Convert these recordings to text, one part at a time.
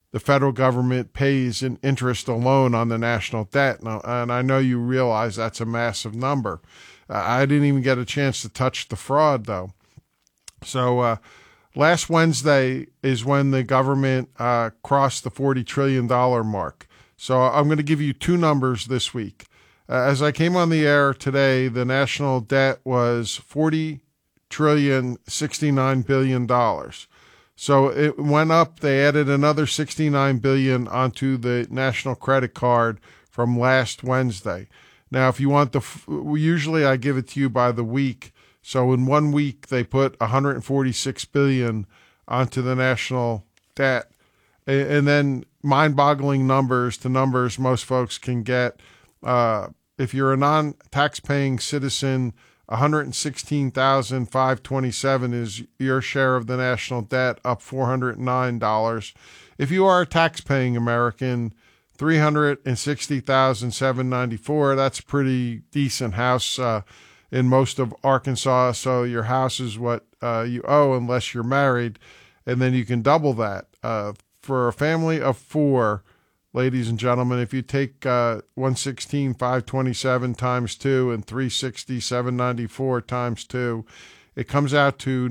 the federal government pays in interest alone on the national debt. And I know you realize that's a massive number. I didn't even get a chance to touch the fraud, though. So last Wednesday is when the government crossed the $40 trillion mark. So I'm going to give you two numbers this week. As I came on the air today, the national debt was $40,069 billion. So it went up. They added another $69 billion onto the national credit card from last Wednesday. Now, if you want usually I give it to you by the week. So in 1 week, they put $146 billion onto the national debt. And then mind-boggling numbers to numbers most folks can get. If you're a non-tax-paying citizen, $116,527 is your share of the national debt, up $409. If you are a tax-paying American, $360,794. That's a pretty decent house in most of Arkansas. So your house is what you owe unless you're married, and then you can double that. For a family of four, ladies and gentlemen, if you take 116,527 times 2 and 360,794 times 2, it comes out to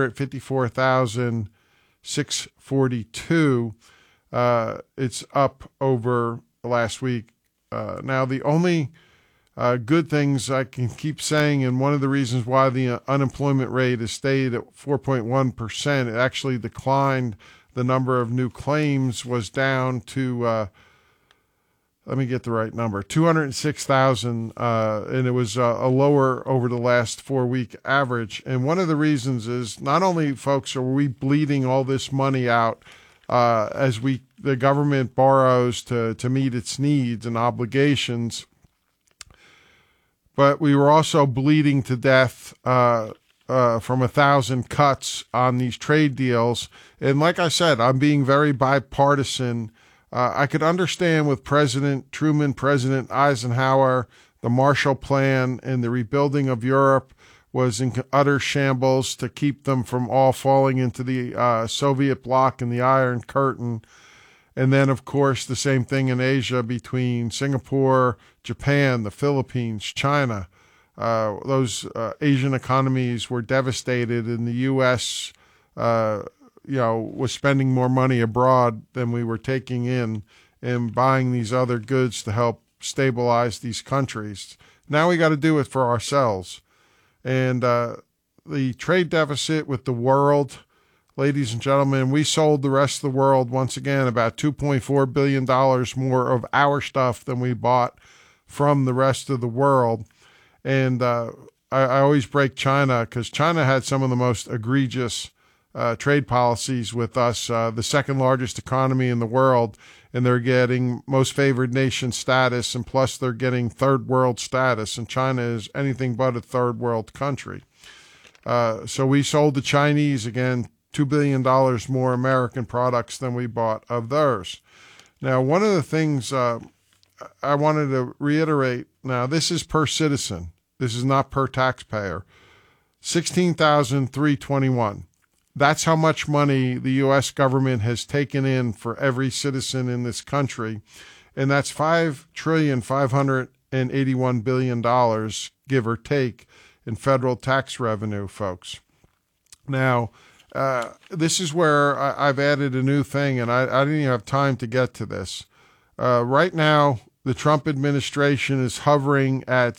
954,642. It's up over last week. Now, the only good things I can keep saying, and one of the reasons why the unemployment rate has stayed at 4.1%, it actually declined. The number of new claims was down to, let me get the right number, 206,000, and it was a lower over the last 4-week average. And one of the reasons is not only, folks, are we bleeding all this money out as the government borrows to meet its needs and obligations, but we were also bleeding to death from 1,000 cuts on these trade deals. And like I said, I'm being very bipartisan. I could understand with President Truman, President Eisenhower, the Marshall Plan and the rebuilding of Europe was in utter shambles to keep them from all falling into the Soviet bloc and the Iron Curtain. And then, of course, the same thing in Asia between Singapore, Japan, the Philippines, China. Those Asian economies were devastated, and the U.S. Was spending more money abroad than we were taking in and buying these other goods to help stabilize these countries. Now we got to do it for ourselves. And the trade deficit with the world, ladies and gentlemen, we sold the rest of the world once again about $2.4 billion more of our stuff than we bought from the rest of the world. And I always break China because China had some of the most egregious trade policies with us, the second largest economy in the world, and they're getting most favored nation status, and plus they're getting third world status, and China is anything but a third world country. So we sold the Chinese, again, $2 billion more American products than we bought of theirs. Now, one of the things I wanted to reiterate, now this is per citizen. This is not per taxpayer. $16,321. That's how much money the U.S. government has taken in for every citizen in this country. And that's $5,581 billion, give or take, in federal tax revenue, folks. Now, this is where I've added a new thing, and I didn't even have time to get to this. Right now, the Trump administration is hovering at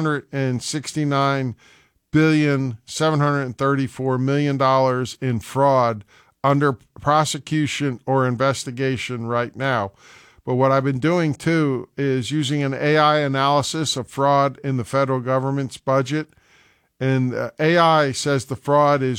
$669,734,000,000 in fraud under prosecution or investigation right now. But what I've been doing too is using an AI analysis of fraud in the federal government's budget. And AI says the fraud is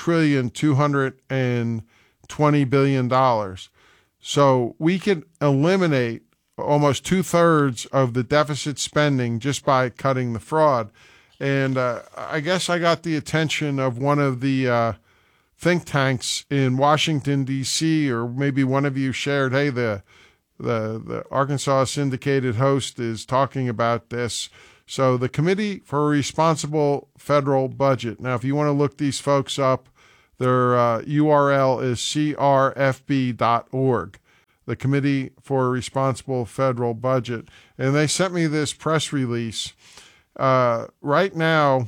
$1,220 billion. So we can eliminate almost 2/3 of the deficit spending just by cutting the fraud. And I guess I got the attention of one of the think tanks in Washington, D.C., or maybe one of you shared, hey, the Arkansas syndicated host is talking about this. So the Committee for a Responsible Federal Budget. Now, if you want to look these folks up, their URL is crfb.org. the Committee for a Responsible Federal Budget. And they sent me this press release. Right now,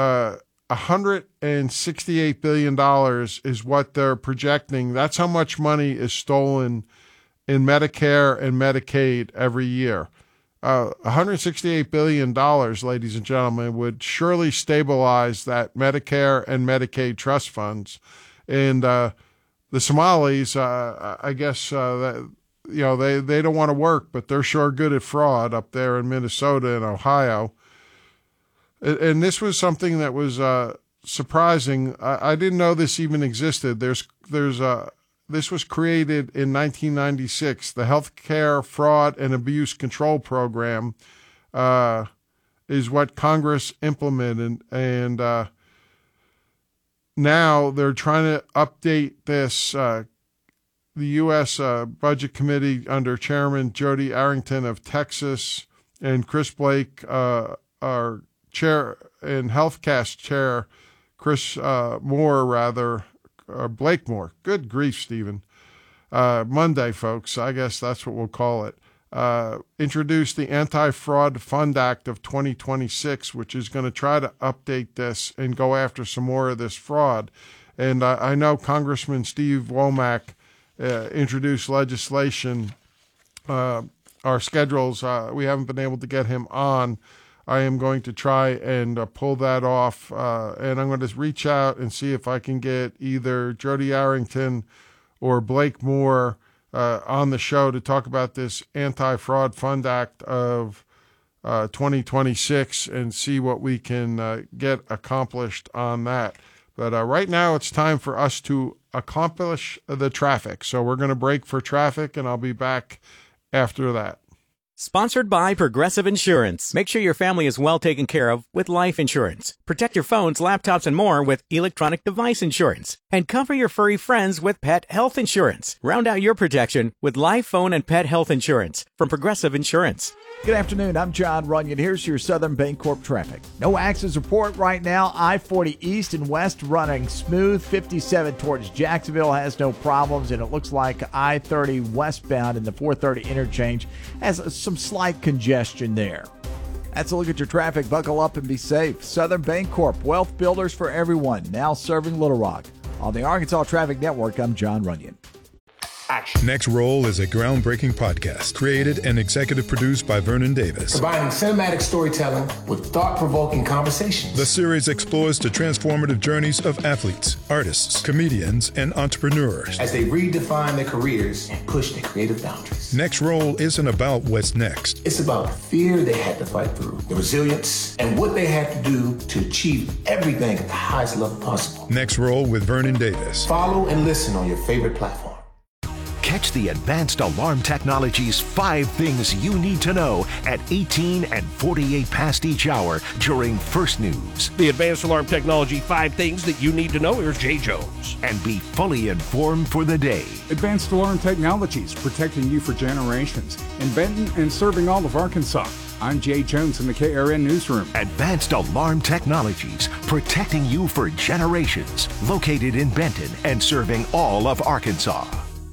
$168 billion is what they're projecting. That's how much money is stolen in Medicare and Medicaid every year. $168 billion, ladies and gentlemen, would surely stabilize that Medicare and Medicaid trust funds. And the Somalis, I guess, they don't want to work, but they're sure good at fraud up there in Minnesota and Ohio. And this was something that was surprising. I didn't know this even existed. This was created in 1996. The Healthcare Fraud and Abuse Control Program is what Congress implemented, and now they're trying to update this. The U.S. Budget Committee under Chairman Jody Arrington of Texas and Chris Blake, our chair, and HealthCast chair Chris Blake Moore. Good grief, Stephen. Monday, folks. I guess that's what we'll call it. Introduced the Anti-Fraud Fund Act of 2026, which is going to try to update this and go after some more of this fraud. And I know Congressman Steve Womack introduced legislation. Our schedules, we haven't been able to get him on. I am going to try and pull that off, and I'm going to reach out and see if I can get either Jody Arrington or Blake Moore on the show to talk about this Anti-Fraud Fund Act of 2026 and see what we can get accomplished on that. But right now it's time for us to accomplish the traffic. So we're going to break for traffic, and I'll be back after that. Sponsored by Progressive Insurance. Make sure your family is well taken care of with life insurance. Protect your phones, laptops, and more with electronic device insurance. And cover your furry friends with pet health insurance. Round out your protection with life, phone, and pet health insurance from Progressive Insurance. Good afternoon. I'm John Runyon. Here's your Southern Bancorp traffic. No accidents report right now. I-40 east and west running smooth. 57 towards Jacksonville has no problems, and it looks like I-30 westbound in the 430 interchange has some slight congestion there. That's a look at your traffic. Buckle up and be safe. Southern Bancorp, wealth builders for everyone, now serving Little Rock. On the Arkansas Traffic Network, I'm John Runyon. Action. Next Roll is a groundbreaking podcast created and executive produced by Vernon Davis. Combining cinematic storytelling with thought-provoking conversations. The series explores the transformative journeys of athletes, artists, comedians, and entrepreneurs as they redefine their careers and push their creative boundaries. Next Roll isn't about what's next. It's about the fear they had to fight through, the resilience, and what they had to do to achieve everything at the highest level possible. Next Roll with Vernon Davis. Follow and listen on your favorite platform. Catch the Advanced Alarm Technology's 5 Things You Need to Know at 18 and 48 past each hour during First News. The Advanced Alarm Technology 5 Things That You Need to Know. Here's Jay Jones. And be fully informed for the day. Advanced Alarm Technologies, protecting you for generations. In Benton and serving all of Arkansas. I'm Jay Jones in the KRN Newsroom. Advanced Alarm Technologies, protecting you for generations. Located in Benton and serving all of Arkansas.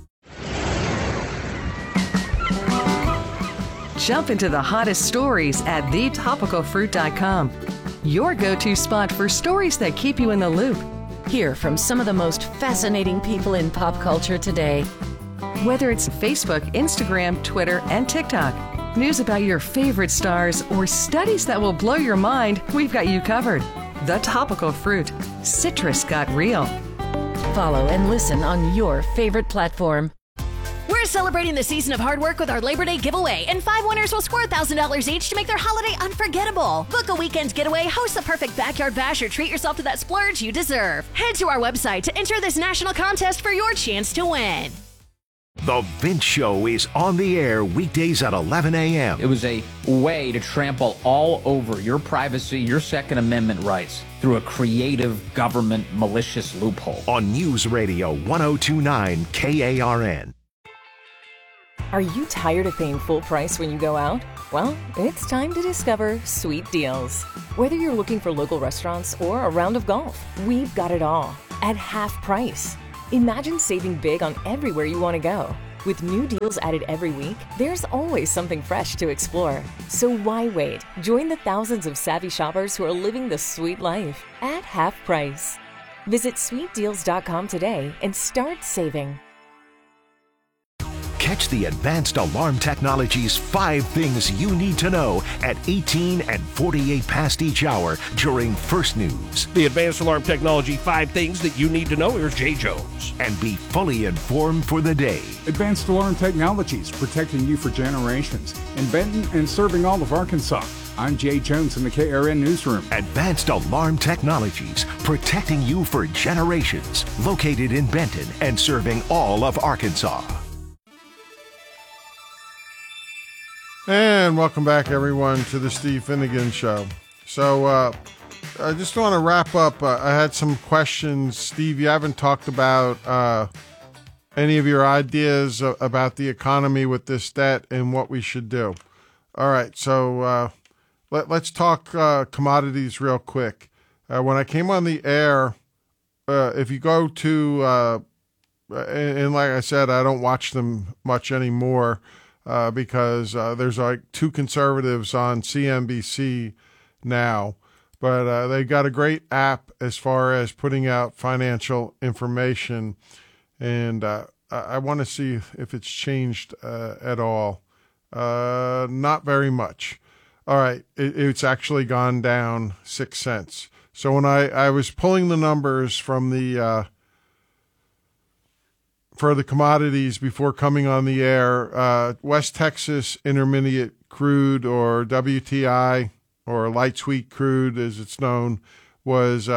Jump into the hottest stories at thetopicalfruit.com. Your go-to spot for stories that keep you in the loop. Hear from some of the most fascinating people in pop culture today. Whether it's Facebook, Instagram, Twitter, and TikTok, news about your favorite stars, or studies that will blow your mind, we've got you covered. The Topical Fruit. Citrus got real. Follow and listen on your favorite platform. We're celebrating the season of hard work with our Labor Day giveaway, and 5 winners will score $1,000 each to make their holiday unforgettable. Book a weekend getaway, host the perfect backyard bash, or treat yourself to that splurge you deserve. Head to our website to enter this national contest for your chance to win. The Vince Show is on the air weekdays at 11 a.m. It was a way to trample all over your privacy, your Second Amendment rights through a creative government malicious loophole. On News Radio 1029 KARN. Are you tired of paying full price when you go out? Well, it's time to discover Sweet Deals. Whether you're looking for local restaurants or a round of golf, we've got it all at half price. Imagine saving big on everywhere you want to go. With new deals added every week, there's always something fresh to explore. So why wait? Join the thousands of savvy shoppers who are living the sweet life at half price. Visit sweetdeals.com today and start saving. Catch the Advanced Alarm Technology's 5 things you need to know at 18 and 48 past each hour during First News. The Advanced Alarm Technology 5 things that you need to know. Here's Jay Jones. And be fully informed for the day. Advanced Alarm Technologies, protecting you for generations. In Benton and serving all of Arkansas. I'm Jay Jones in the KRN Newsroom. Advanced Alarm Technologies, protecting you for generations. Located in Benton and serving all of Arkansas. And welcome back, everyone, to the Steve Finnegan Show. So I just want to wrap up. I had some questions. Steve, you haven't talked about any of your ideas about the economy with this debt and what we should do. All right, so let's talk commodities real quick. When I came on the air, if you go to, and like I said, I don't watch them much anymore, because there's like 2 conservatives on CNBC now, but they got a great app as far as putting out financial information, and I want to see if it's changed at all. Not very much. All right, it's actually gone down 6 cents. So when I was pulling the numbers from the for the commodities before coming on the air, West Texas Intermediate Crude, or WTI, or light sweet crude as it's known, was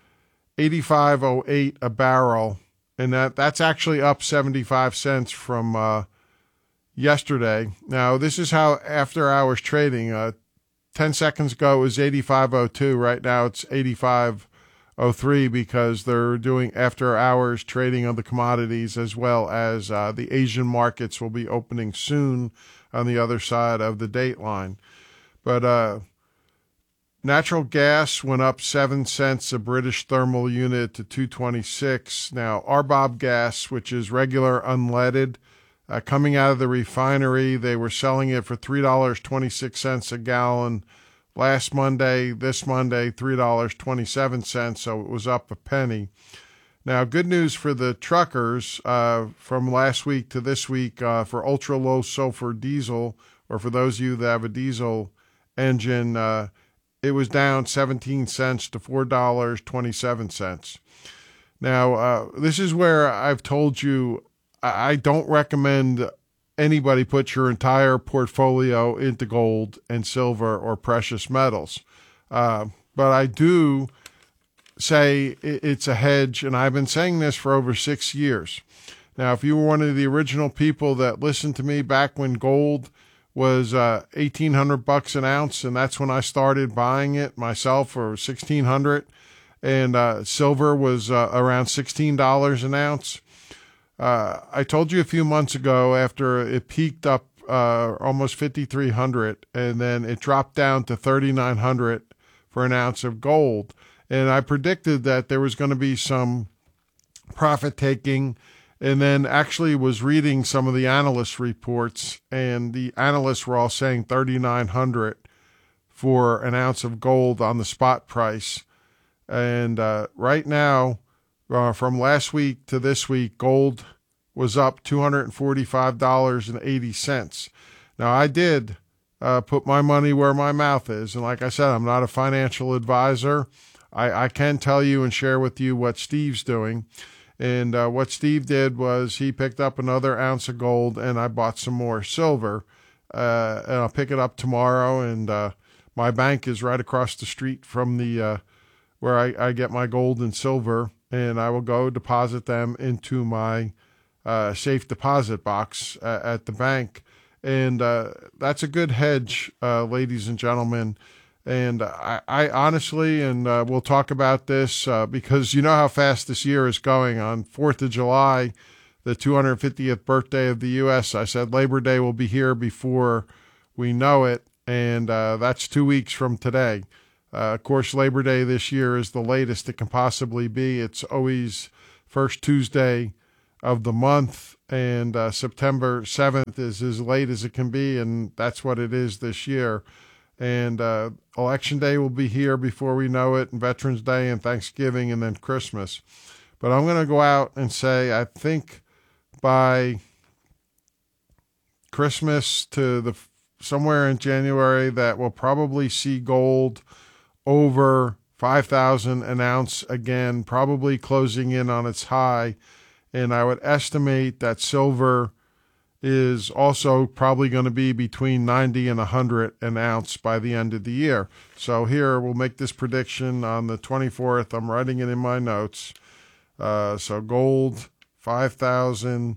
85.08 a barrel, and that's actually up 75 cents from yesterday. Now, this is how after hours trading, 10 seconds ago it was 85.02. Right now it's 85.03 because they're doing after hours trading of the commodities, as well as the Asian markets will be opening soon on the other side of the dateline. But natural gas went up 7 cents a British thermal unit to $2.26. Now, RBOB gas, which is regular unleaded, coming out of the refinery, they were selling it for $3.26 a gallon. Last Monday, this Monday, $3.27, so it was up a penny. Now, good news for the truckers from last week to this week for ultra-low sulfur diesel, or for those of you that have a diesel engine, it was down 17 cents to $4.27. Now, this is where I've told you I don't recommend anybody put your entire portfolio into gold and silver or precious metals. But I do say it's a hedge, and I've been saying this for over 6 years. Now, if you were one of the original people that listened to me back when gold was $1,800 an ounce, and that's when I started buying it myself for $1,600, and silver was around $16 an ounce. I told you a few months ago, after it peaked up almost 5,300, and then it dropped down to 3,900 for an ounce of gold. And I predicted that there was going to be some profit taking, and then actually was reading some of the analyst reports, and the analysts were all saying 3,900 for an ounce of gold on the spot price. And right now, from last week to this week, gold was up $245.80. Now, I did put my money where my mouth is. And like I said, I'm not a financial advisor. I can tell you and share with you what Steve's doing. And what Steve did was he picked up another ounce of gold, and I bought some more silver. And I'll pick it up tomorrow. And my bank is right across the street from the where I get my gold and silver. And I will go deposit them into my safe deposit box at the bank. And that's a good hedge, ladies and gentlemen. And I honestly, and we'll talk about this because you know how fast this year is going. On 4th of July, the 250th birthday of the U.S., I said Labor Day will be here before we know it. And that's 2 weeks from today. Of course, Labor Day this year is the latest it can possibly be. It's always first Tuesday of the month, and September 7th is as late as it can be, and that's what it is this year. And Election Day will be here before we know it, and Veterans Day and Thanksgiving and then Christmas. But I'm going to go out and say I think by Christmas to somewhere in January that we'll probably see gold over 5,000 an ounce again, probably closing in on its high. And I would estimate that silver is also probably going to be between 90 and 100 an ounce by the end of the year. So here we'll make this prediction on the 24th. I'm writing it in my notes. So gold, 5,000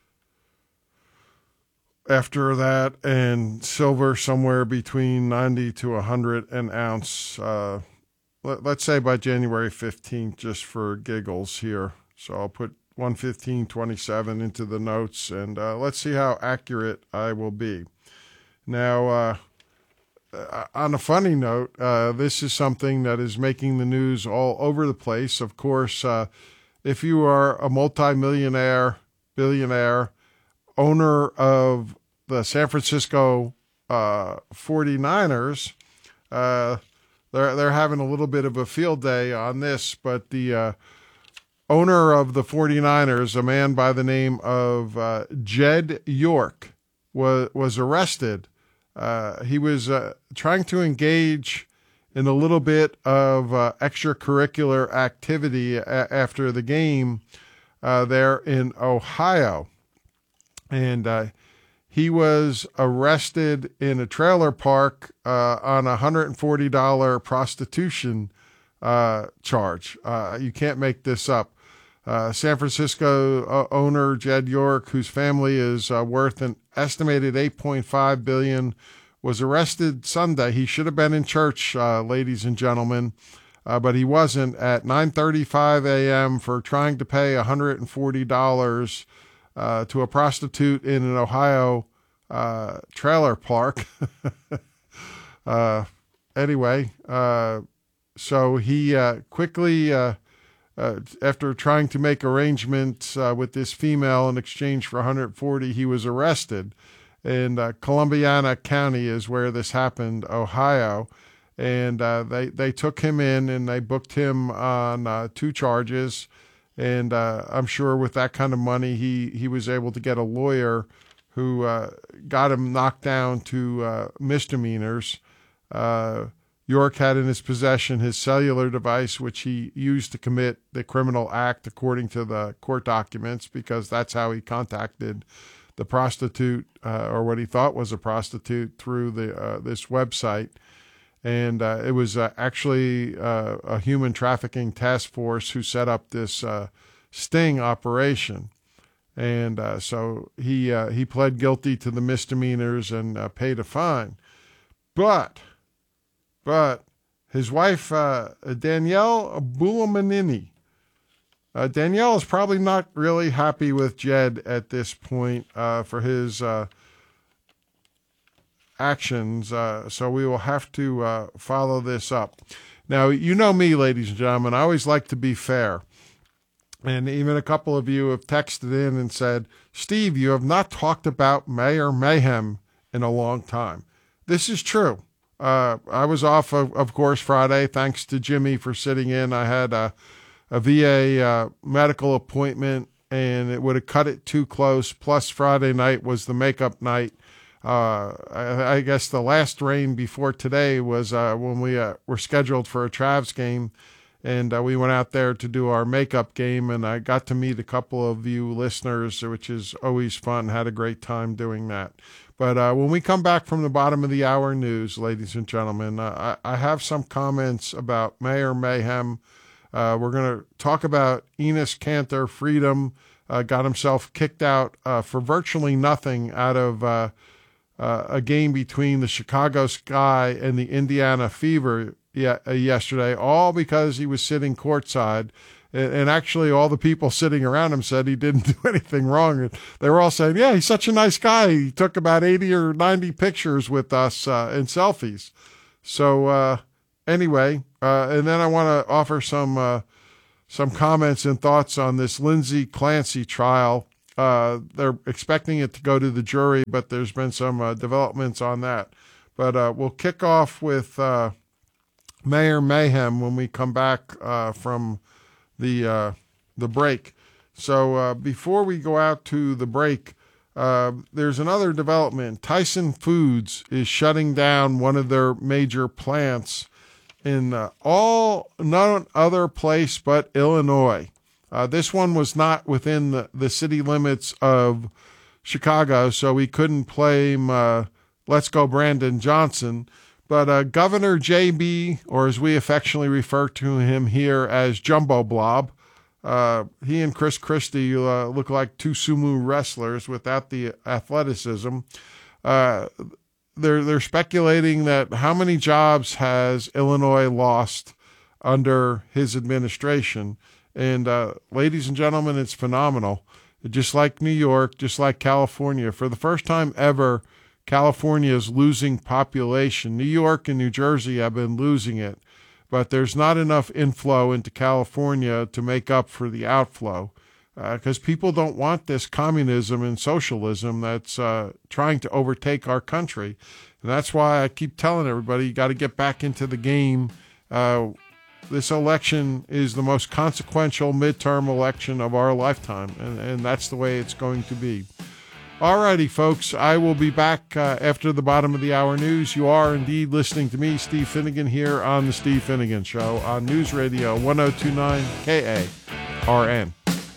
after that, and silver somewhere between 90 to 100 an ounce. Let's say by January 15th, just for giggles here. So I'll put 115.27 into the notes, and let's see how accurate I will be. Now, on a funny note, this is something that is making the news all over the place. Of course, if you are a multimillionaire, billionaire, owner of the San Francisco 49ers, they're having a little bit of a field day on this, but the owner of the 49ers, a man by the name of Jed York, was arrested. He was trying to engage in a little bit of extracurricular activity after the game there in Ohio. And he was arrested in a trailer park on a $140 prostitution charge. You can't make this up. San Francisco owner Jed York, whose family is worth an estimated $8.5 billion, was arrested Sunday. He should have been in church, ladies and gentlemen, but he wasn't, at 9:35 a.m. for trying to pay $140 to a prostitute in an Ohio trailer park. Anyway, so he quickly, after trying to make arrangements with this female in exchange for $140, he was arrested. And Columbiana County is where this happened, Ohio. And they took him in and they booked him on 2 charges. And I'm sure with that kind of money, he was able to get a lawyer who got him knocked down to misdemeanors. York had in his possession his cellular device, which he used to commit the criminal act, according to the court documents, because that's how he contacted the prostitute, or what he thought was a prostitute, through this website. And it was actually a human trafficking task force who set up this sting operation. And so he pled guilty to the misdemeanors and paid a fine. But his wife, Danielle Bulamanini, Danielle is probably not really happy with Jed at this point for his actions, so we will have to follow this up. Now, you know me, ladies and gentlemen, I always like to be fair. And even a couple of you have texted in and said, Steve, you have not talked about Mayor Mayhem in a long time. This is true. I was off, of course, Friday, thanks to Jimmy for sitting in. I had a VA medical appointment, and it would have cut it too close. Plus, Friday night was the makeup night. I guess the last rain before today was when we were scheduled for a Travs game, and we went out there to do our makeup game, and I got to meet a couple of you listeners, which is always fun. Had a great time doing that. But when we come back from the bottom of the hour news, ladies and gentlemen, I have some comments about Mayor Mayhem. We're going to talk about Enes Kanter, Freedom, got himself kicked out for virtually nothing out of a game between the Chicago Sky and the Indiana Fever yesterday, all because he was sitting courtside. And actually, all the people sitting around him said he didn't do anything wrong. They were all saying, yeah, he's such a nice guy. He took about 80 or 90 pictures with us and selfies. So anyway, and then I want to offer some comments and thoughts on this Lindsay Clancy trial They're expecting it to go to the jury, but there's been some developments on that. But we'll kick off with Mayor Mayhem when we come back from the break. So before we go out to the break, there's another development. Tyson Foods is shutting down one of their major plants in none other place but Illinois. This one was not within the city limits of Chicago, so we couldn't blame Let's Go Brandon Johnson. But Governor J.B., or as we affectionately refer to him here as Jumbo Blob, he and Chris Christie look like two sumo wrestlers without the athleticism. They're speculating that how many jobs has Illinois lost under his administration. And ladies and gentlemen, it's phenomenal. Just like New York, just like California, for the first time ever, California is losing population. New York and New Jersey have been losing it, but there's not enough inflow into California to make up for the outflow because people don't want this communism and socialism that's trying to overtake our country. And that's why I keep telling everybody, you got to get back into the game. This election is the most consequential midterm election of our lifetime, and that's the way it's going to be. All righty, folks, I will be back after the bottom of the hour news. You are indeed listening to me, Steve Finnegan, here on The Steve Finnegan Show on News Radio 1029 KARN.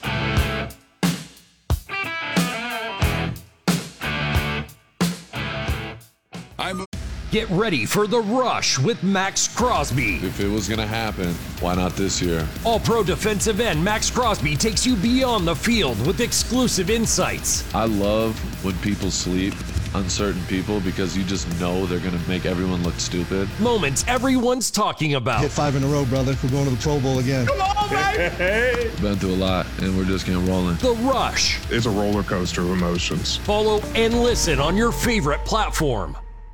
Get ready for The Rush with Max Crosby. If it was going to happen, why not this year? All-pro defensive end Max Crosby takes you beyond the field with exclusive insights. I love when people sleep on certain people because you just know they're going to make everyone look stupid. Moments everyone's talking about. Hit 5 in a row, brother. We're going to the Pro Bowl again. Come on, baby! Been through a lot, and we're just getting rolling. The Rush. It's a roller coaster of emotions. Follow and listen on your favorite platform.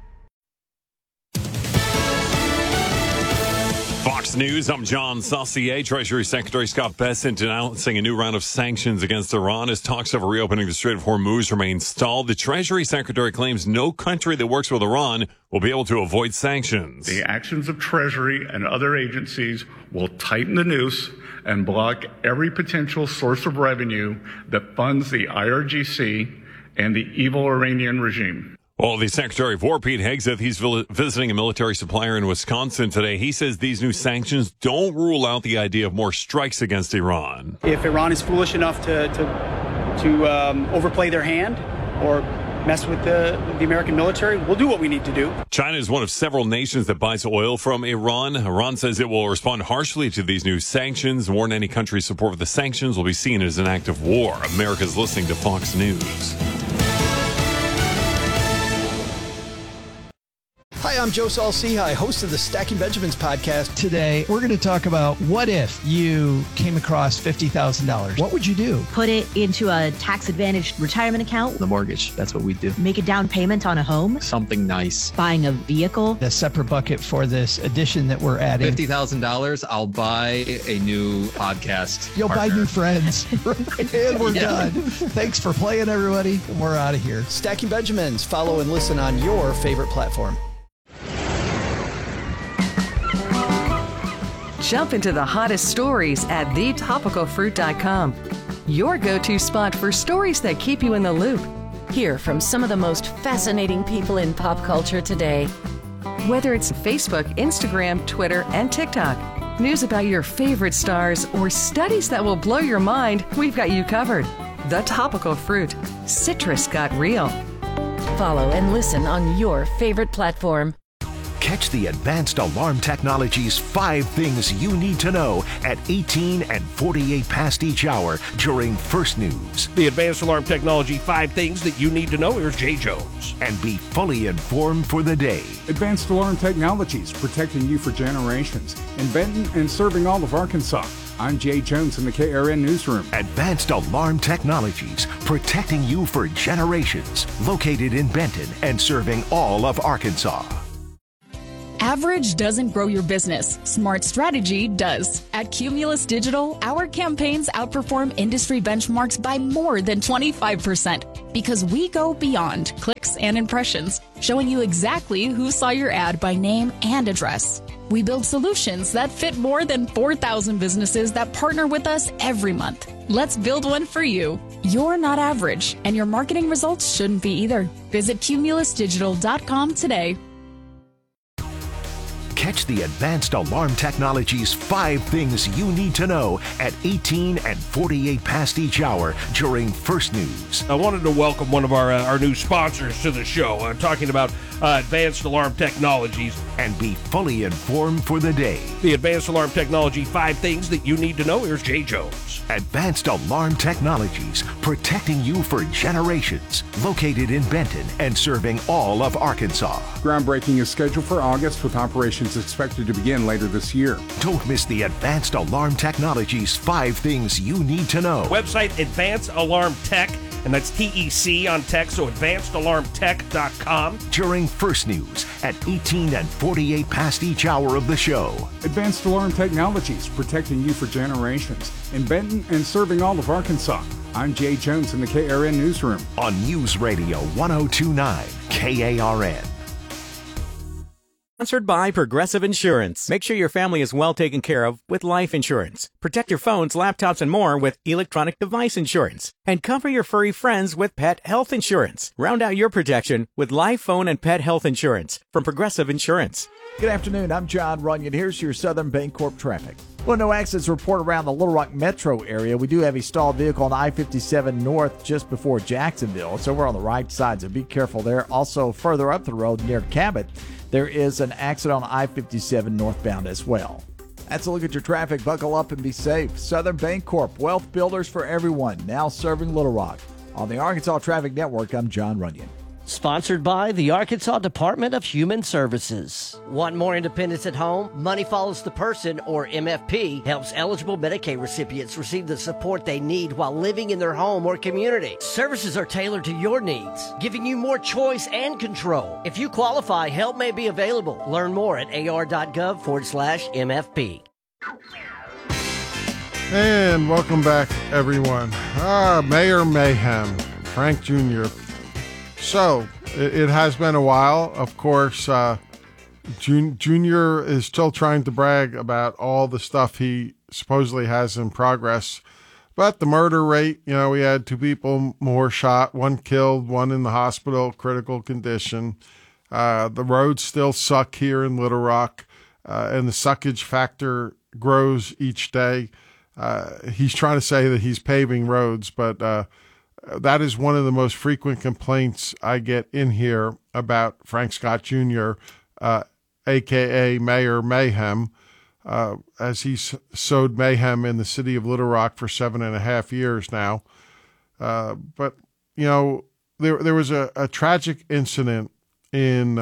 Fox News, I'm John Saucier. Treasury Secretary Scott Bessent announcing a new round of sanctions against Iran as talks of reopening the Strait of Hormuz remain stalled. The Treasury Secretary claims no country that works with Iran will be able to avoid sanctions. The actions of Treasury and other agencies will tighten the noose and block every potential source of revenue that funds the IRGC and the evil Iranian regime. Well, the Secretary of War, Pete Hegseth, he's visiting a military supplier in Wisconsin today. He says these new sanctions don't rule out the idea of more strikes against Iran. If Iran is foolish enough to overplay their hand or mess with the American military, we'll do what we need to do. China is one of several nations that buys oil from Iran. Iran says it will respond harshly to these new sanctions. More than any country's support for the sanctions will be seen as an act of war. America's listening to Fox News. Hi, I'm Joe Saul-Sehy, host of the Stacking Benjamins podcast. Today, we're going to talk about what if you came across $50,000. What would you do? Put it into a tax-advantaged retirement account. The mortgage, that's what we do. Make a down payment on a home. Something nice. Buying a vehicle. A separate bucket for this addition that we're adding. $50,000, I'll buy a new podcast. You'll partner. buy new friends. And we're done. Thanks for playing, everybody. And we're out of here. Stacking Benjamins. Follow and listen on your favorite platform. Jump into the hottest stories at thetopicalfruit.com. Your go-to spot for stories that keep you in the loop. Hear from some of the most fascinating people in pop culture today. Whether it's Facebook, Instagram, Twitter, and TikTok, news about your favorite stars, or studies that will blow your mind, we've got you covered. The Topical Fruit. Citrus got real. Follow and listen on your favorite platform. Catch the Advanced Alarm Technology's 5 Things You Need to Know at 18 and 48 past each hour during First News. The Advanced Alarm Technology 5 Things That You Need to Know. Here's Jay Jones. And be fully informed for the day. Advanced Alarm Technologies, protecting you for generations. In Benton and serving all of Arkansas. I'm Jay Jones in the KRN Newsroom. Advanced Alarm Technologies, protecting you for generations. Located in Benton and serving all of Arkansas. Average doesn't grow your business. Smart strategy does. At Cumulus Digital, our campaigns outperform industry benchmarks by more than 25% because we go beyond clicks and impressions, showing you exactly who saw your ad by name and address. We build solutions that fit more than 4,000 businesses that partner with us every month. Let's build one for you. You're not average, and your marketing results shouldn't be either. Visit cumulusdigital.com today. Catch the Advanced Alarm Technologies 5 Things You Need to Know at 18 and 48 past each hour during First News. I wanted to welcome one of our new sponsors to the show. I'm talking about Advanced Alarm Technologies. And be fully informed for the day. The Advanced Alarm Technology 5 Things That You Need to Know. Here's Jay Jones. Advanced Alarm Technologies, protecting you for generations. Located in Benton and serving all of Arkansas. Groundbreaking is scheduled for August, with operations expected to begin later this year. Don't miss the Advanced Alarm Technologies 5 Things You Need to Know. Website Advanced Alarm Tech, and that's TEC on tech, so advancedalarmtech.com. During First News at 18 and 48 past each hour of the show. Advanced Alarm Technologies, protecting you for generations. In Benton and serving all of Arkansas. I'm Jay Jones in the KRN Newsroom. On News Radio 1029 KARN. Sponsored by Progressive Insurance. Make sure your family is well taken care of with life insurance. Protect your phones, laptops, and more with electronic device insurance. And cover your furry friends with pet health insurance. Round out your protection with life, phone, and pet health insurance from Progressive Insurance. Good afternoon. I'm John Runyon. Here's your Southern Bancorp traffic. Well, no accidents reported around the Little Rock metro area. We do have a stalled vehicle on I-57 north just before Jacksonville. It's over on the right side, so be careful there. Also, further up the road near Cabot, there is an accident on I-57 northbound as well. That's a look at your traffic. Buckle up and be safe. Southern Bancorp, wealth builders for everyone, now serving Little Rock. On the Arkansas Traffic Network, I'm John Runyon. Sponsored by the Arkansas Department of Human Services. Want more independence at home? Money Follows the Person, or MFP, helps eligible Medicaid recipients receive the support they need while living in their home or community. Services are tailored to your needs, giving you more choice and control. If you qualify, help may be available. Learn more at ar.gov/MFP. And welcome back, everyone. Mayor Mayhem, Frank Jr. So, it has been a while. Of course, Junior is still trying to brag about all the stuff he supposedly has in progress. But the murder rate, we had 2 people more shot, 1 killed, 1 in the hospital, critical condition. The roads still suck here in Little Rock, and the suckage factor grows each day. He's trying to say that he's paving roads, but that is one of the most frequent complaints I get in here about Frank Scott Jr., a.k.a. Mayor Mayhem, as he's sowed mayhem in the city of Little Rock for 7.5 years now. But, there was a tragic incident in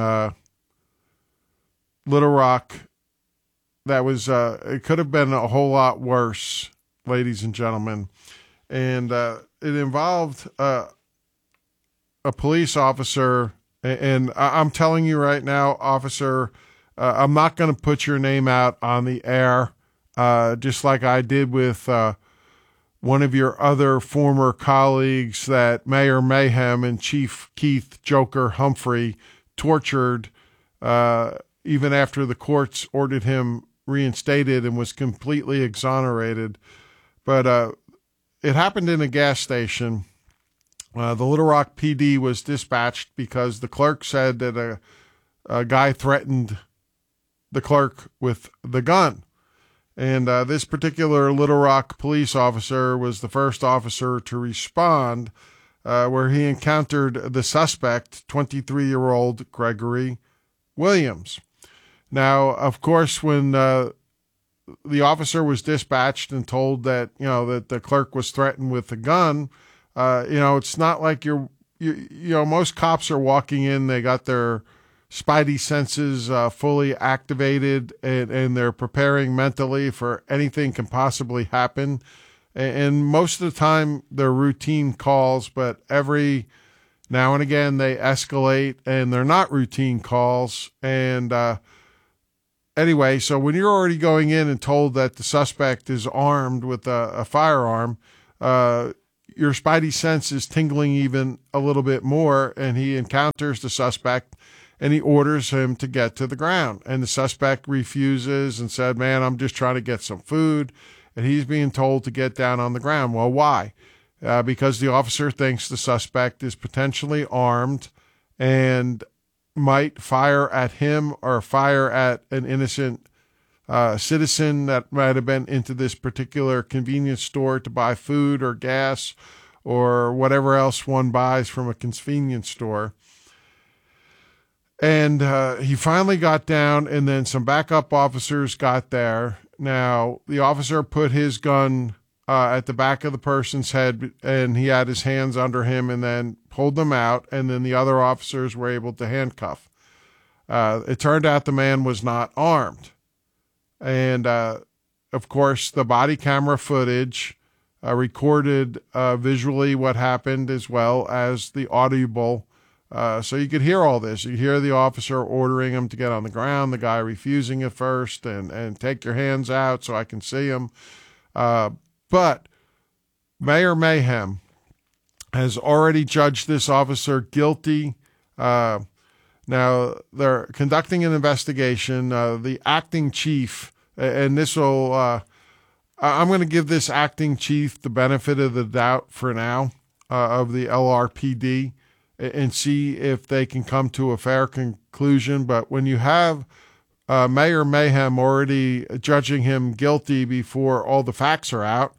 Little Rock that was, it could have been a whole lot worse, ladies and gentlemen. And it involved a police officer, and I'm telling you right now, officer, I'm not going to put your name out on the air, just like I did with one of your other former colleagues that Mayor Mayhem and Chief Keith Joker Humphrey tortured even after the courts ordered him reinstated and was completely exonerated. But it happened in a gas station. The Little Rock PD was dispatched because the clerk said that a guy threatened the clerk with the gun. And this particular Little Rock police officer was the first officer to respond, where he encountered the suspect, 23-year-old Gregory Williams. Now, of course, when the officer was dispatched and told that, that the clerk was threatened with a gun, it's not like most cops are walking in, they got their spidey senses fully activated, and they're preparing mentally for anything can possibly happen. And most of the time they're routine calls, but every now and again they escalate and they're not routine calls. And anyway, so when you're already going in and told that the suspect is armed with a firearm, your spidey sense is tingling even a little bit more, and he encounters the suspect and he orders him to get to the ground. And the suspect refuses and said, man, I'm just trying to get some food. And he's being told to get down on the ground. Well, why? Because the officer thinks the suspect is potentially armed and might fire at him or fire at an innocent citizen that might have been into this particular convenience store to buy food or gas or whatever else one buys from a convenience store. And he finally got down, and then some backup officers got there. Now, the officer put his gun at the back of the person's head, and he had his hands under him and then pulled them out, and then the other officers were able to handcuff. It turned out the man was not armed. And, of course, the body camera footage recorded visually what happened as well as the audible. So you could hear all this. You hear the officer ordering him to get on the ground, the guy refusing at first, and take your hands out so I can see him. But Mayor Mayhem has already judged this officer guilty. Now they're conducting an investigation. The acting chief, and this will, I'm going to give this acting chief the benefit of the doubt for now, of the LRPD, and see if they can come to a fair conclusion. But when you have Mayor Mayhem already judging him guilty before all the facts are out,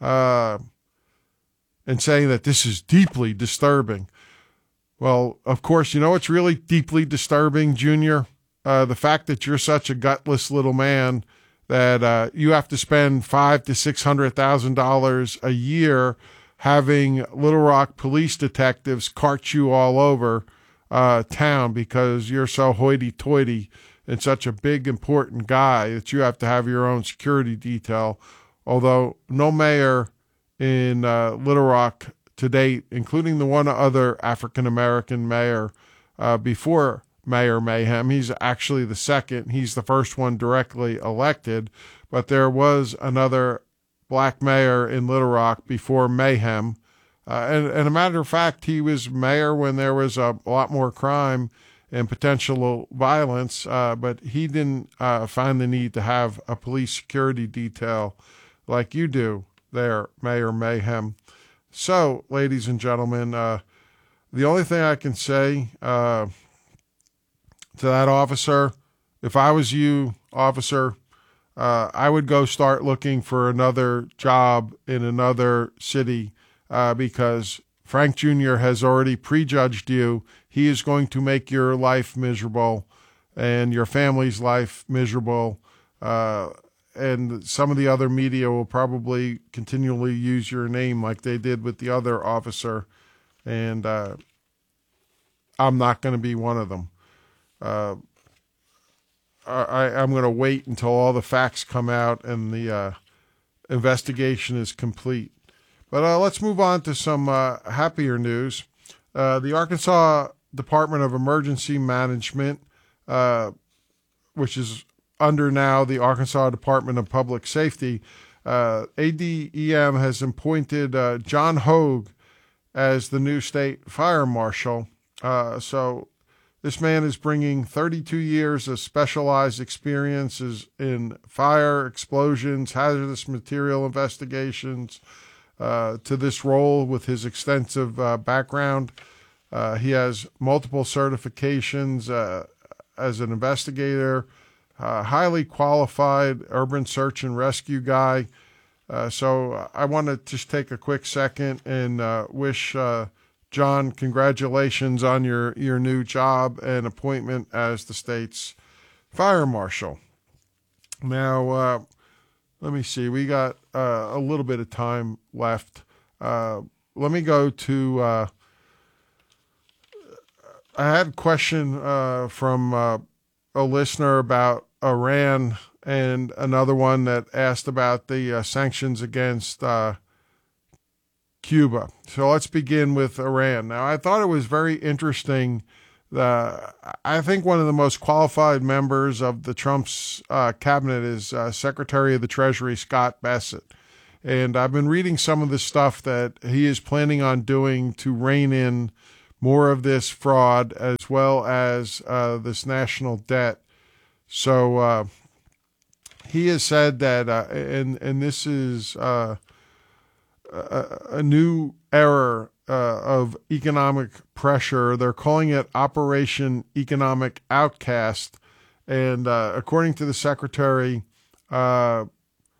and saying that this is deeply disturbing. Well, of course, you know what's really deeply disturbing, Junior? The fact that you're such a gutless little man that you have to spend $500,000 to $600,000 a year having Little Rock police detectives cart you all over town because you're so hoity-toity and such a big, important guy that you have to have your own security detail. Although no mayor in Little Rock to date, including the one other African-American mayor before Mayor Mayhem, he's actually the second. He's the first one directly elected, but there was another black mayor in Little Rock before Mayhem. And a matter of fact, he was mayor when there was a lot more crime and potential violence, but he didn't find the need to have a police security detail like you do there, Mayor Mayhem. So, ladies and gentlemen, the only thing I can say to that officer, if I was you, officer, I would go start looking for another job in another city because Frank Jr. has already prejudged you. He is going to make your life miserable and your family's life miserable. And some of the other media will probably continually use your name like they did with the other officer. And I'm not going to be one of them. I'm going to wait until all the facts come out and the investigation is complete. But let's move on to some happier news. The Arkansas Department of Emergency Management, which is under now the Arkansas Department of Public Safety, ADEM has appointed John Hogue as the new state fire marshal. So this man is bringing 32 years of specialized experiences in fire, explosions, hazardous material investigations to this role with his extensive background. He has multiple certifications as an investigator, highly qualified urban search and rescue guy. So I want to just take a quick second and wish John, congratulations on your new job and appointment as the state's fire marshal. Now, let me see. We got a little bit of time left. Let me go to... I had a question from a listener about Iran and another one that asked about the sanctions against Cuba. So let's begin with Iran. Now, I thought it was very interesting I think one of the most qualified members of the Trump's cabinet is Secretary of the Treasury Scott Bessent. And I've been reading some of the stuff that he is planning on doing to rein in more of this fraud as well as this national debt. So he has said that, and this is a new era of economic pressure. They're calling it Operation Economic Outcast. And according to the secretary, there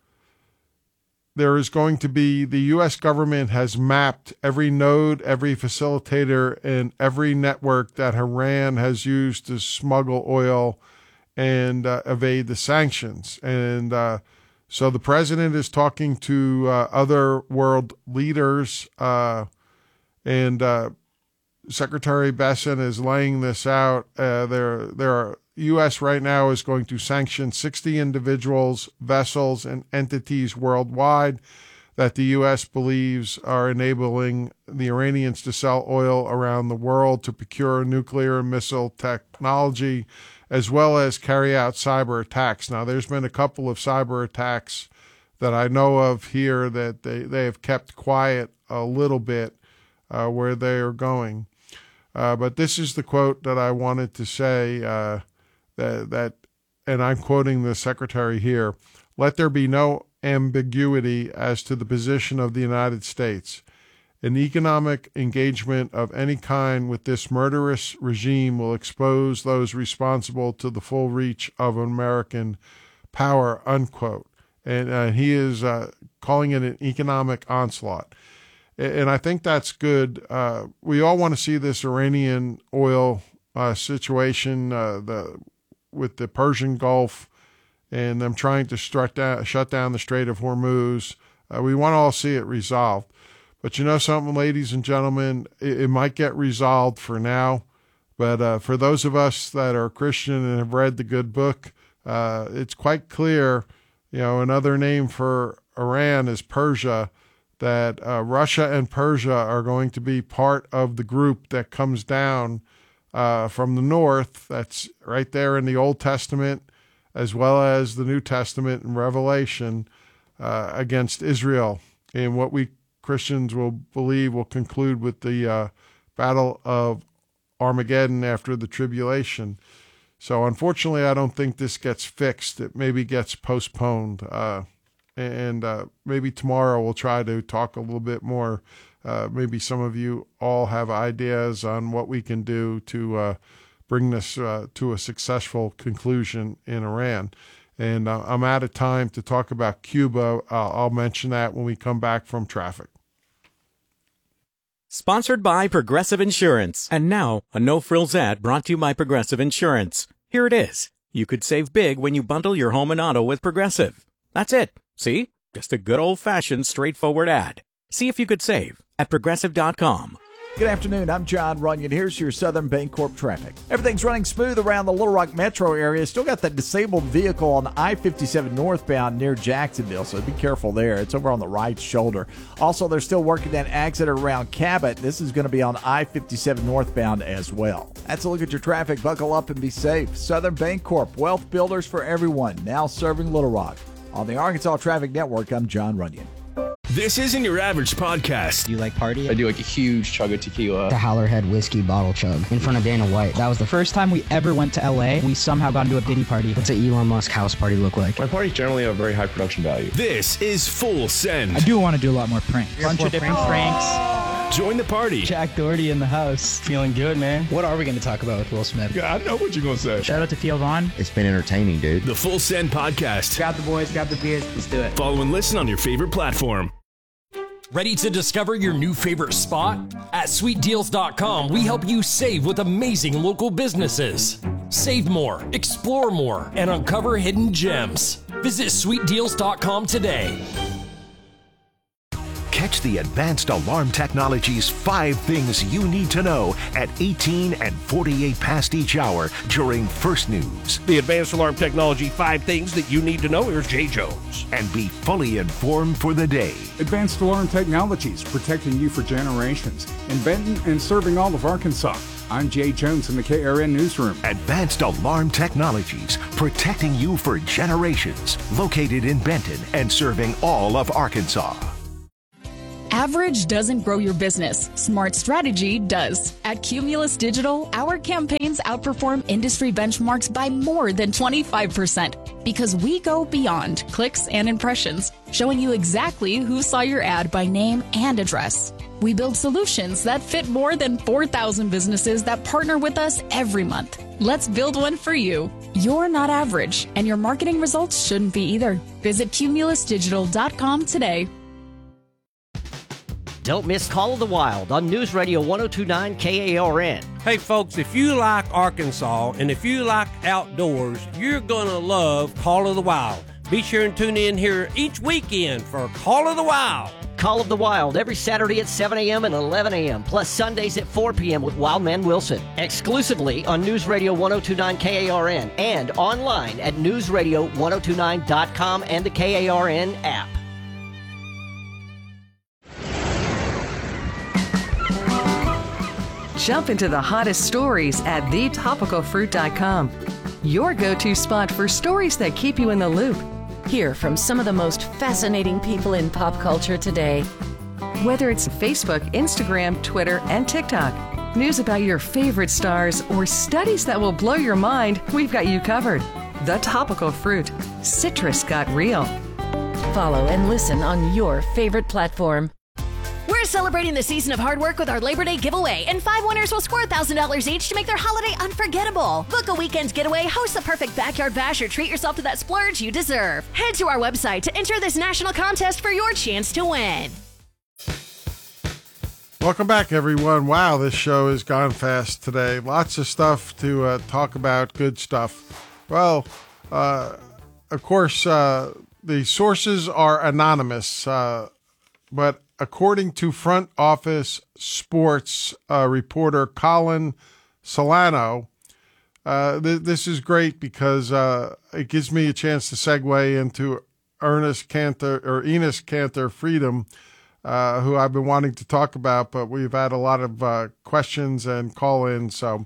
is going to be, the U.S. government has mapped every node, every facilitator, and every network that Iran has used to smuggle oil and evade the sanctions. And so the president is talking to other world leaders, and Secretary Bessent is laying this out. U.S. right now is going to sanction 60 individuals, vessels, and entities worldwide that the U.S. believes are enabling the Iranians to sell oil around the world, to procure nuclear and missile technology, as well as carry out cyber attacks. Now, there's been a couple of cyber attacks that I know of here that they have kept quiet a little bit where they are going. But this is the quote that I wanted to say, that, and I'm quoting the secretary here, "Let there be no ambiguity as to the position of the United States. An economic engagement of any kind with this murderous regime will expose those responsible to the full reach of American power," unquote. And he is calling it an economic onslaught. And I think that's good. We all want to see this Iranian oil situation with the Persian Gulf and them trying to shut down the Strait of Hormuz. We want to all see it resolved. But you know something, ladies and gentlemen, it might get resolved for now. But for those of us that are Christian and have read the good book, it's quite clear, another name for Iran is Persia, that Russia and Persia are going to be part of the group that comes down from the north. That's right there in the Old Testament, as well as the New Testament and Revelation, against Israel. And what we Christians will believe will conclude with the Battle of Armageddon after the tribulation. So unfortunately, I don't think this gets fixed. It maybe gets postponed. And maybe tomorrow we'll try to talk a little bit more. Maybe some of you all have ideas on what we can do to bring this to a successful conclusion in Iran. And I'm out of time to talk about Cuba. I'll mention that when we come back from traffic. Sponsored by Progressive Insurance. And now, a no-frills ad brought to you by Progressive Insurance. Here it is. You could save big when you bundle your home and auto with Progressive. That's it. See? Just a good old-fashioned, straightforward ad. See if you could save at Progressive.com. Good afternoon. I'm John Runyon. Here's your Southern Bancorp traffic. Everything's running smooth around the Little Rock metro area. Still got that disabled vehicle on I-57 northbound near Jacksonville, so be careful there. It's over on the right shoulder. Also, they're still working that accident around Cabot. This is going to be on I-57 northbound as well. That's a look at your traffic. Buckle up and be safe. Southern Bancorp, wealth builders for everyone, now serving Little Rock. On the Arkansas Traffic Network, I'm John Runyon. This isn't your average podcast. Do you like party? I do like a huge chug of tequila. The Howlerhead whiskey bottle chug in front of Dana White. That was the first time we ever went to LA. We somehow got into a Diddy party. What's an Elon Musk house party look like? My parties generally have very high production value. This is Full Send. I do want to do a lot more pranks. A bunch of different pranks. Join the party. Jack Doherty in the house. Feeling good, man. What are we going to talk about with Will Smith? Yeah, I know what you're going to say. Shout out to Theo Vaughn. It's been entertaining, dude. The Full Send podcast. Grab the boys, grab the beers. Let's do it. Follow and listen on your favorite platform. Ready to discover your new favorite spot? At sweetdeals.com, we help you save with amazing local businesses. Save more, explore more, and uncover hidden gems. Visit sweetdeals.com today. Catch the Advanced Alarm Technology's 5 Things You Need to Know at 18 and 48 past each hour during First News. The Advanced Alarm Technology 5 Things That You Need to Know. Here's Jay Jones. And be fully informed for the day. Advanced Alarm Technologies, protecting you for generations. In Benton and serving all of Arkansas. I'm Jay Jones in the KRN Newsroom. Advanced Alarm Technologies, protecting you for generations. Located in Benton and serving all of Arkansas. Average doesn't grow your business. Smart strategy does. At Cumulus Digital, our campaigns outperform industry benchmarks by more than 25% because we go beyond clicks and impressions, showing you exactly who saw your ad by name and address. We build solutions that fit more than 4,000 businesses that partner with us every month. Let's build one for you. You're not average, and your marketing results shouldn't be either. Visit cumulusdigital.com today. Don't miss Call of the Wild on News Radio 1029 KARN. Hey folks, if you like Arkansas and if you like outdoors, you're going to love Call of the Wild. Be sure and tune in here each weekend for Call of the Wild. Call of the Wild every Saturday at 7 a.m. and 11 a.m., plus Sundays at 4 p.m. with Wildman Wilson. Exclusively on News Radio 1029 KARN and online at newsradio1029.com and the KARN app. Jump into the hottest stories at thetopicalfruit.com. Your go-to spot for stories that keep you in the loop. Hear from some of the most fascinating people in pop culture today. Whether it's Facebook, Instagram, Twitter, and TikTok, news about your favorite stars, or studies that will blow your mind, we've got you covered. The Topical Fruit. Citrus got real. Follow and listen on your favorite platform. We're celebrating the season of hard work with our Labor Day giveaway, and 5 winners will score $1,000 each to make their holiday unforgettable. Book a weekend's getaway, host the perfect backyard bash, or treat yourself to that splurge you deserve. Head to our website to enter this national contest for your chance to win. Welcome back, everyone. Wow, this show has gone fast today. Lots of stuff to talk about, good stuff. Well, of course, the sources are anonymous, but according to Front Office Sports reporter Colin Solano, this is great because it gives me a chance to segue into Enos Kanter Freedom, who I've been wanting to talk about, but we've had a lot of questions and call-ins. So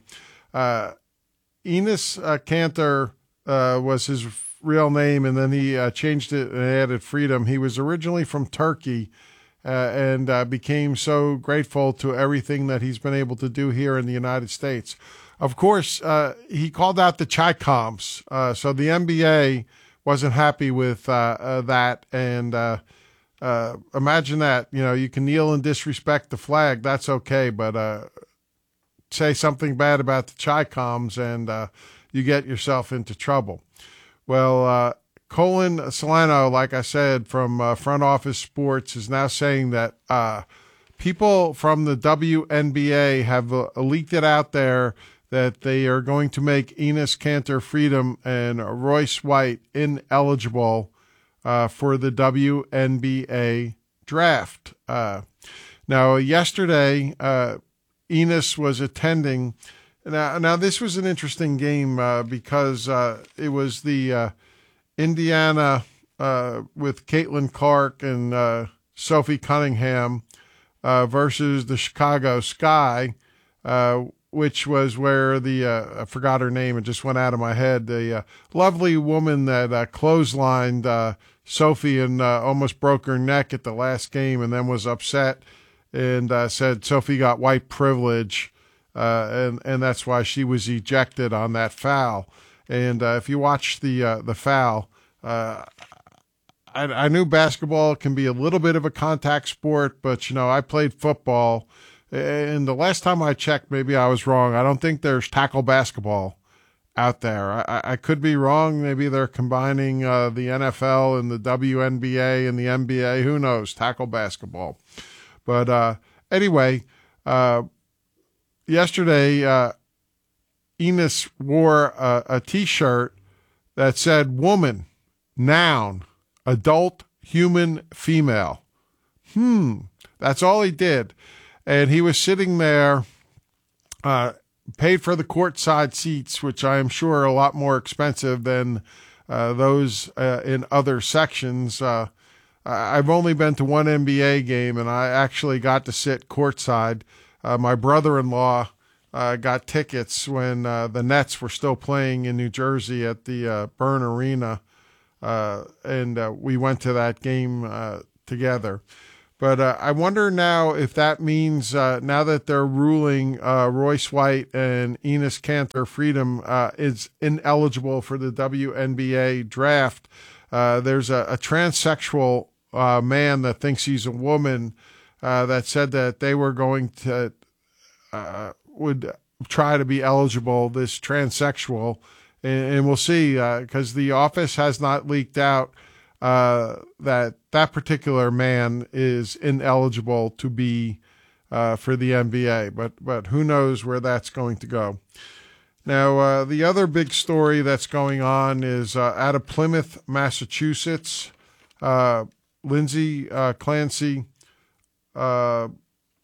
Enos Kanter was his real name, and then he changed it and added Freedom. He was originally from Turkey, and became so grateful to everything that he's been able to do here in the United States. Of course, he called out the Chi-Coms, so the NBA wasn't happy with that, and imagine that. You know, you can kneel and disrespect the flag, that's okay, but say something bad about the Chi-Coms and you get yourself into trouble. Well, Colin Solano, like I said, from Front Office Sports, is now saying that people from the WNBA have leaked it out there that they are going to make Enos Kanter Freedom and Royce White ineligible for the WNBA draft. Now, yesterday, Enos was attending. Now this was an interesting game because it was the Indiana with Caitlin Clark and Sophie Cunningham versus the Chicago Sky, which was where the I forgot her name, it just went out of my head, the lovely woman that clotheslined Sophie and almost broke her neck at the last game and then was upset and said Sophie got white privilege, and that's why she was ejected on that foul. And if you watch the foul, I knew basketball can be a little bit of a contact sport, but, you know, I played football, and the last time I checked, maybe I was wrong. I don't think there's tackle basketball out there. I could be wrong. Maybe they're combining the NFL and the WNBA and the NBA. Who knows? Tackle basketball. But anyway, yesterday, Enos wore a T-shirt that said woman, noun, adult, human, female. That's all he did. And he was sitting there, paid for the courtside seats, which I am sure are a lot more expensive than those in other sections. I've only been to one NBA game, and I actually got to sit courtside. My brother-in-law got tickets when the Nets were still playing in New Jersey at the Byrne Arena, and we went to that game together. But I wonder now if that means now that they're ruling Royce White and Enes Kanter Freedom is ineligible for the WNBA draft. There's a transsexual man that thinks he's a woman that said that they were going to would try to be eligible, this transsexual, and we'll see because the office has not leaked out that particular man is ineligible to be for the NBA, but who knows where that's going to go. Now, the other big story that's going on is out of Plymouth, Massachusetts. Lindsay Clancy, the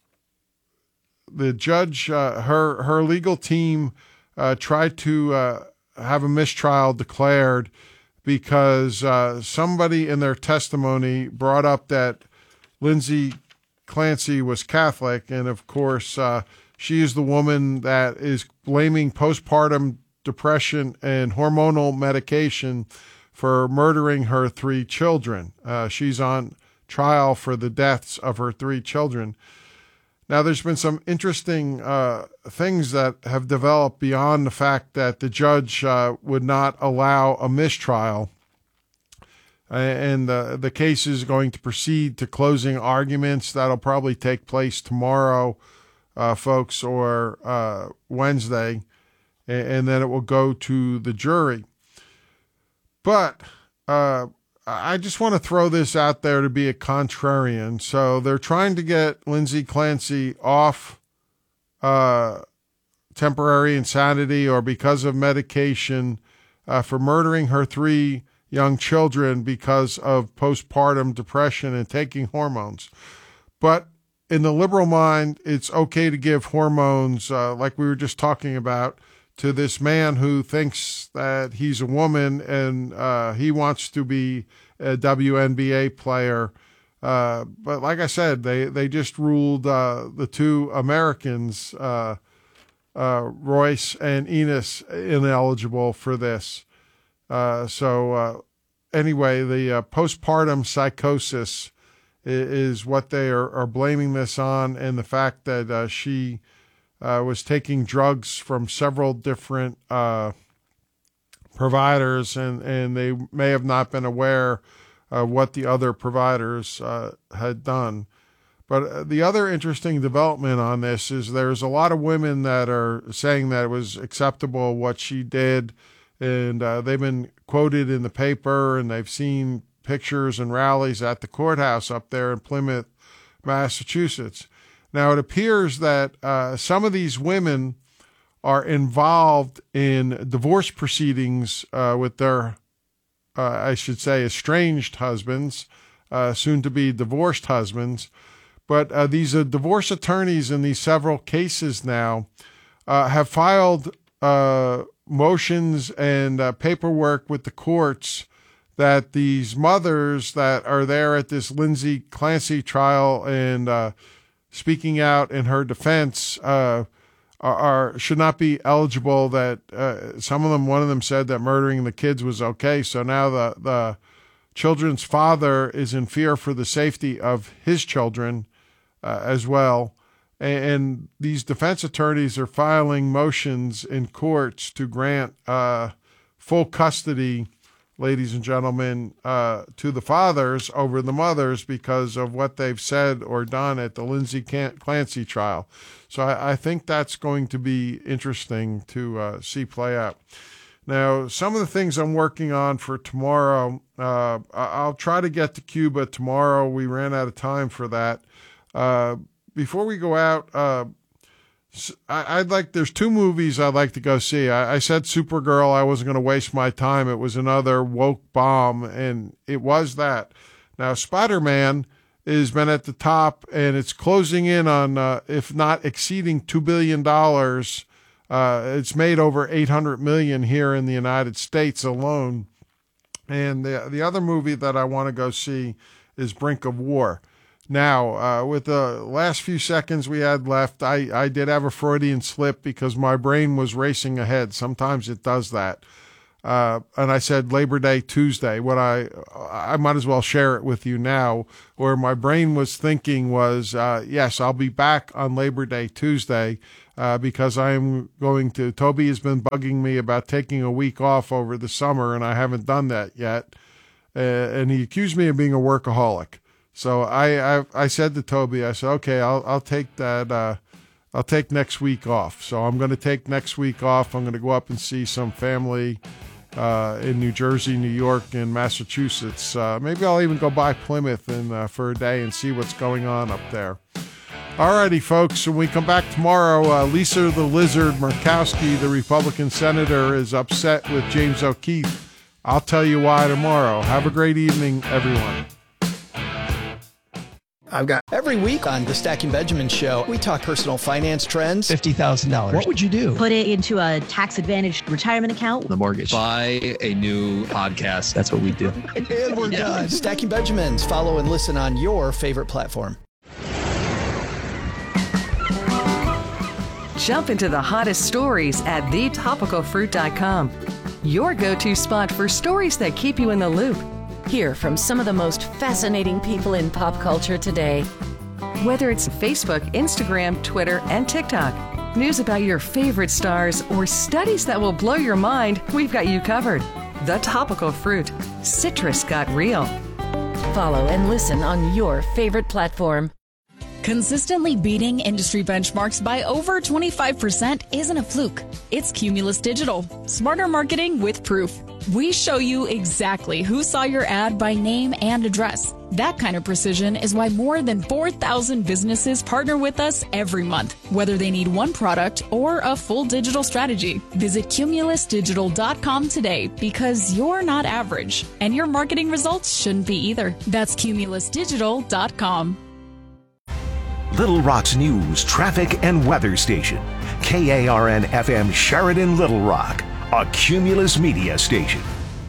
judge, her legal team tried to have a mistrial declared because somebody in their testimony brought up that Lindsay Clancy was Catholic, and of course, she is the woman that is blaming postpartum depression and hormonal medication for murdering her 3 children. She's on trial for the deaths of her 3 children. Now, there's been some interesting things that have developed beyond the fact that the judge would not allow a mistrial. And the case is going to proceed to closing arguments. That'll probably take place tomorrow, folks, or Wednesday. And then it will go to the jury. But I just want to throw this out there to be a contrarian. So they're trying to get Lindsay Clancy off temporary insanity or because of medication for murdering her 3 young children because of postpartum depression and taking hormones. But in the liberal mind, it's okay to give hormones, like we were just talking about, to this man who thinks that he's a woman and he wants to be a WNBA player. But like I said, they just ruled the 2 Americans, Royce and Enes, ineligible for this. So anyway, the postpartum psychosis is what they are blaming this on, and the fact that she was taking drugs from several different providers, and they may have not been aware of what the other providers had done. But the other interesting development on this is there's a lot of women that are saying that it was acceptable what she did, and they've been quoted in the paper, and they've seen pictures and rallies at the courthouse up there in Plymouth, Massachusetts. Now, it appears that some of these women are involved in divorce proceedings with their, I should say, estranged husbands, soon to be divorced husbands. But these divorce attorneys in these several cases now have filed motions and paperwork with the courts that these mothers that are there at this Lindsay Clancy trial and speaking out in her defense should not be eligible. That some of them, one of them said that murdering the kids was okay. So now the children's father is in fear for the safety of his children as well. And these defense attorneys are filing motions in courts to grant full custody, ladies and gentlemen, to the fathers over the mothers because of what they've said or done at the Lindsay Clancy trial. So I think that's going to be interesting to see play out. Now, some of the things I'm working on for tomorrow, I'll try to get to Cuba tomorrow. We ran out of time for that. Before we go out, there's 2 movies I'd like to go see. I said Supergirl, I wasn't going to waste my time. It was another woke bomb, and it was that. Now, Spider-Man has been at the top, and it's closing in on, if not exceeding $2 billion. It's made over $800 million here in the United States alone. And the other movie that I want to go see is Brink of War. Now, with the last few seconds we had left, I did have a Freudian slip because my brain was racing ahead. Sometimes it does that. And I said Labor Day Tuesday. What I might as well share it with you now. Where my brain was thinking was, yes, I'll be back on Labor Day Tuesday because I'm going to. Toby has been bugging me about taking a week off over the summer, and I haven't done that yet. And he accused me of being a workaholic. So I said to Toby, I said, okay, I'll take that. I'll take next week off. So I'm going to take next week off. I'm going to go up and see some family in New Jersey, New York, and Massachusetts. Maybe I'll even go by Plymouth for a day and see what's going on up there. All righty, folks. When we come back tomorrow, Lisa the Lizard Murkowski, the Republican senator, is upset with James O'Keefe. I'll tell you why tomorrow. Have a great evening, everyone. Every week on the Stacking Benjamin Show, we talk personal finance trends. $50,000. What would you do? Put it into a tax-advantaged retirement account. The mortgage. Buy a new podcast. That's what we do. And we're done. Stacking Benjamins. Follow and listen on your favorite platform. Jump into the hottest stories at thetopicalfruit.com. Your go-to spot for stories that keep you in the loop. Hear from some of the most fascinating people in pop culture today. Whether it's Facebook, Instagram, Twitter, and TikTok, news about your favorite stars, or studies that will blow your mind, we've got you covered. The Topical Fruit. Citrus got real. Follow and listen on your favorite platform. Consistently beating industry benchmarks by over 25% isn't a fluke. It's Cumulus Digital. Smarter marketing with proof. We show you exactly who saw your ad by name and address. That kind of precision is why more than 4,000 businesses partner with us every month, whether they need one product or a full digital strategy. Visit cumulusdigital.com today because you're not average, and your marketing results shouldn't be either. That's cumulusdigital.com. Little Rock's news, traffic, and weather station. KARN FM Sheridan, Little Rock, a Cumulus Media station.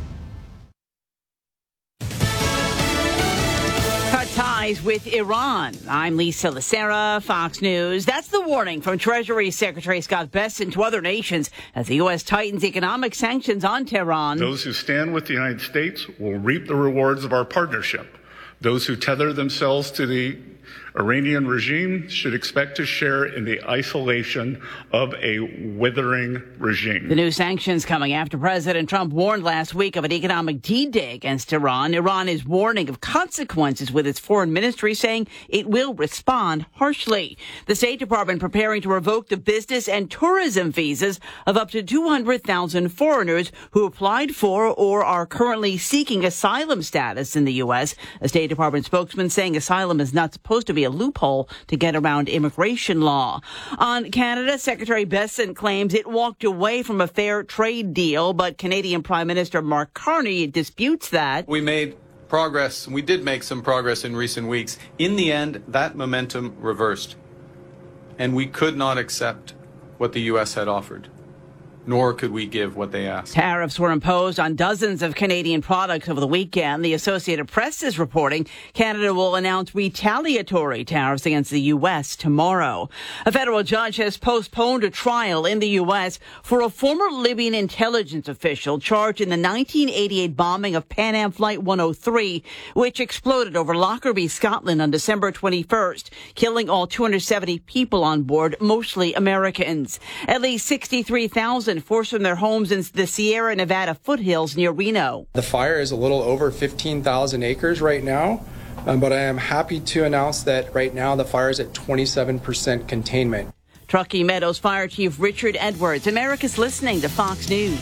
Cut ties with Iran. I'm Lisa Lacera, Fox News. That's the warning from Treasury Secretary Scott Bessent to other nations as the U.S. tightens economic sanctions on Tehran. Those who stand with the United States will reap the rewards of our partnership. Those who tether themselves to the Iranian regime should expect to share in the isolation of a withering regime. The new sanctions coming after President Trump warned last week of an economic D-Day against Iran. Iran is warning of consequences with its foreign ministry, saying it will respond harshly. The State Department preparing to revoke the business and tourism visas of up to 200,000 foreigners who applied for or are currently seeking asylum status in the U.S. A State Department spokesman saying asylum is not supposed to be a loophole to get around immigration law. On Canada, Secretary Bessent claims it walked away from a fair trade deal, but Canadian Prime Minister Mark Carney disputes that. We made progress. We did make some progress in recent weeks. In the end, that momentum reversed, and we could not accept what the U.S. had offered, nor could we give what they asked. Tariffs were imposed on dozens of Canadian products over the weekend. The Associated Press is reporting Canada will announce retaliatory tariffs against the U.S. tomorrow. A federal judge has postponed a trial in the U.S. for a former Libyan intelligence official charged in the 1988 bombing of Pan Am Flight 103, which exploded over Lockerbie, Scotland on December 21st, killing all 270 people on board, mostly Americans. At least 63,000 forced from their homes in the Sierra Nevada foothills near Reno. The fire is a little over 15,000 acres right now, but I am happy to announce that right now the fire is at 27% containment. Truckee Meadows Fire Chief Richard Edwards. America's listening to Fox News.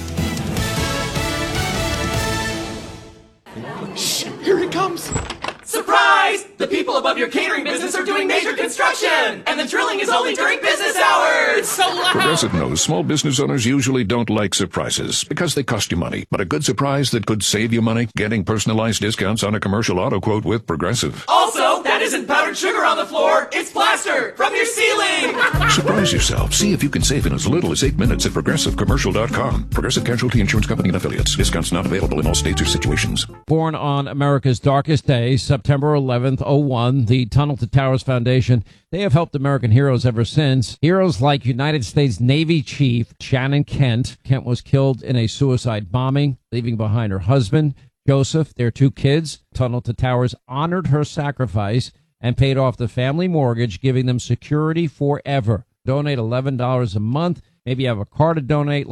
Shh, here he comes. Surprise! The people above your catering business are doing major construction, and the drilling is only during business hours. It's so loud. Progressive knows small business owners usually don't like surprises because they cost you money. But a good surprise that could save you money, getting personalized discounts on a commercial auto quote with Progressive. Also, that isn't powdered sugar on the floor. It's plaster from your ceiling. Surprise yourself. See if you can save in as little as 8 minutes at ProgressiveCommercial.com. Progressive Casualty Insurance Company and Affiliates. Discounts not available in all states or situations. Born on America's darkest day, September 11th, 2001, the Tunnel to Towers Foundation, they have helped American heroes ever since. Heroes like United States Navy Chief Shannon Kent. Kent was killed in a suicide bombing, leaving behind her husband, Joseph, their 2 kids. Tunnel to Towers honored her sacrifice and paid off the family mortgage, giving them security forever. Donate $11 a month. Maybe you have a car to donate.